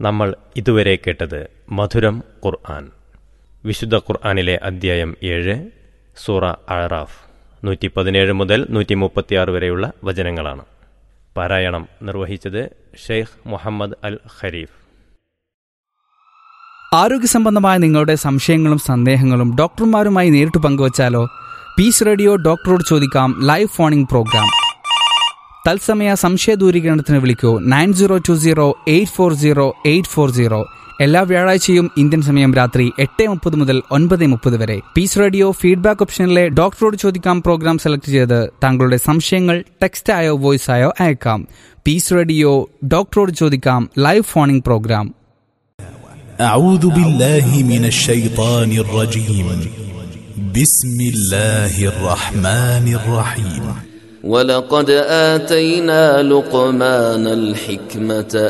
നമ്മൾ ഇതുവരെ കേട്ടത് മധുരം ഖുർആൻ. വിശുദ്ധ ഖുർആനിലെ അദ്ധ്യായം 7 സൂറ അഅറാഫ് 117 മുതൽ 136 വരെയുള്ള വചനങ്ങളാണ്. പാരായണം നിർവഹിച്ചത് ഷെയ്ഖ് മുഹമ്മദ് അൽ ഖരീഫ്. ആരോഗ്യസംബന്ധമായ നിങ്ങളുടെ സംശയങ്ങളും സന്ദേഹങ്ങളും ഡോക്ടർമാരുമായി നേരിട്ട് പങ്കുവച്ചാലോ? പീസ് റേഡിയോ ഡോക്ടറോട് ചോദിക്കാം ലൈവ് ഫോണിംഗ് പ്രോഗ്രാം. തത്സമയ സംശയ ദൂരീകരണത്തിന് വിളിക്കൂ 9020840840. എല്ലാ വ്യാഴാഴ്ചയും ഇന്ത്യൻ സമയം രാത്രി 8:30 മുതൽ 9:30 വരെ. പീസ് റേഡിയോ ഫീഡ്ബാക്ക് ഓപ്ഷനിലെ ഡോക്ടറോട് ചോദിക്കാം പ്രോഗ്രാം സെലക്ട് ചെയ്ത് താങ്കളുടെ സംശയങ്ങൾ ടെക്സ്റ്റ് ആയോ വോയിസ് ആയോ അയക്കാം. പീസ് റേഡിയോ ഡോക്ടറോട് ചോദിക്കാം ലൈവ് ഫോണിംഗ് പ്രോഗ്രാം. أعوذ بالله من الشيطان الرجيم. بسم الله الرحمن الرحيم. ولقد آتينا لقمان الحكمة